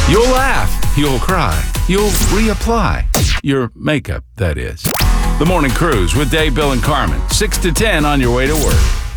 You'll laugh, you'll cry, you'll reapply. Your makeup, that is. The Morning Cruise with Dave, Bill, and Carmen. 6 to 10 on your way to work.